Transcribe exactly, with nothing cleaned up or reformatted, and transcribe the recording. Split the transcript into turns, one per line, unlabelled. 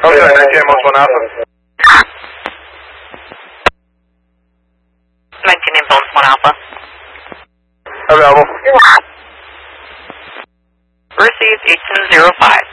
Okay, nineteen Ambulance one Alpha.
nineteen Ambulance one Alpha.
Available.
Received eighteen zero five.